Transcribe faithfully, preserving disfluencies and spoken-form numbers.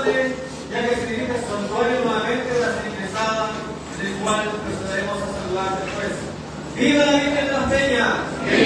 saludarte, ya que escribiste santuario nuevamente de la ingresada, del cual procederemos a saludar después. ¡Viva la Virgen de las Peñas!